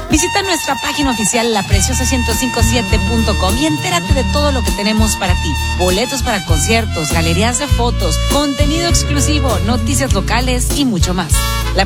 Visita nuestra página oficial lapreciosa1057.com y entérate de todo lo que tenemos para ti. Boletos para conciertos, galerías de fotos, contenido exclusivo, noticias locales y mucho más. La